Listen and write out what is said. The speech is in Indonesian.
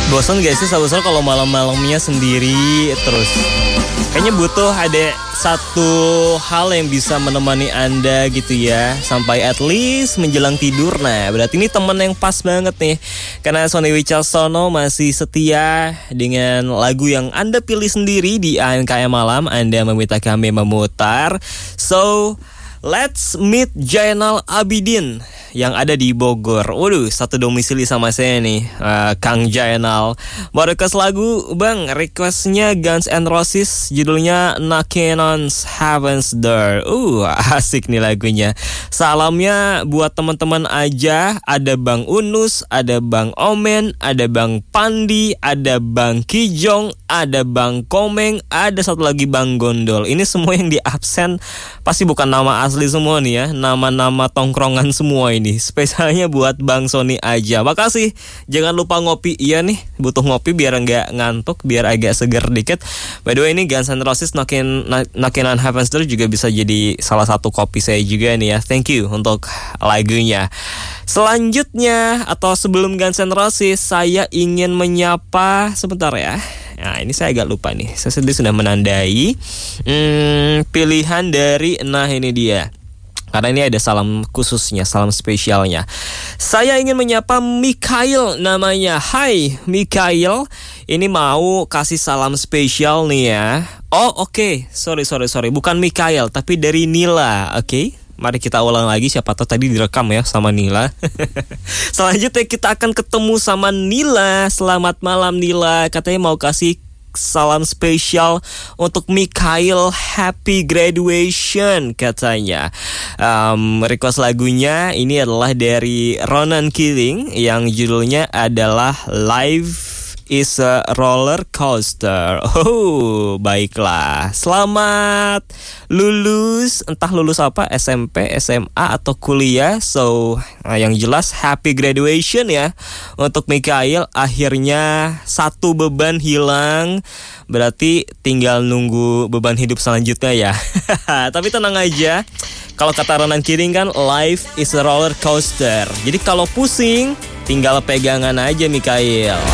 Bosan gak sih saudara kalau malam-malamnya sendiri terus? Kayaknya butuh ada satu hal yang bisa menemani Anda gitu ya, sampai at least menjelang tidur. Nah, berarti ini teman yang pas banget nih. Karena Sony Wicaksono masih setia dengan lagu yang Anda pilih sendiri di ANKM Malam. Anda meminta kami memutar. So, let's meet Jainal Abidin yang ada di Bogor. Waduh, satu domisili sama saya nih, Kang Jainal. Mau request lagu, Bang? Requestnya Guns N' Roses, judulnya Knockin' on Heaven's Door. Asik nih lagunya. Salamnya buat teman-teman aja. Ada Bang Unus, ada Bang Omen, ada Bang Pandi, ada Bang Kijong, ada Bang Komeng, ada satu lagi Bang Gondol. Ini semua yang di absen pasti bukan nama asli semua nih ya, nama-nama tongkrongan semua ini. Spesialnya buat Bang Sony aja. Makasih. Jangan lupa ngopi. Iya nih, butuh ngopi biar nggak ngantuk, biar agak seger dikit. By the way, ini Guns N' Roses Knockin' on Heaven's Door juga bisa jadi salah satu kopi saya juga nih ya. Thank you untuk lagunya. Selanjutnya, atau sebelum Guns N' Roses, saya ingin menyapa sebentar ya. Nah, ini saya agak lupa nih. Saya sendiri sudah menandai pilihan dari, nah ini dia. Karena ini ada salam khususnya, salam spesialnya. Saya ingin menyapa Mikhail namanya. Hai Mikhail, ini mau kasih salam spesial nih ya. Oh oke. Sorry. Bukan Mikhail, tapi dari Nila. Oke. Mari kita ulang lagi, siapa tahu tadi direkam ya sama Nila. Selanjutnya kita akan ketemu sama Nila. Selamat malam Nila. Katanya mau kasih salam spesial untuk Mikhail, happy graduation katanya. Request lagunya ini adalah dari Ronan Keating yang judulnya adalah Life is a Roller Coaster. Oh, baiklah. Selamat lulus, entah lulus apa, SMP, SMA atau kuliah. So, yang jelas happy graduation ya untuk Mikhail. Akhirnya satu beban hilang. Berarti tinggal nunggu beban hidup selanjutnya ya. Tapi tenang aja. Kalau kata Ronan Keating kan, life is a roller coaster. Jadi kalau pusing, tinggal pegangan aja Mikhail.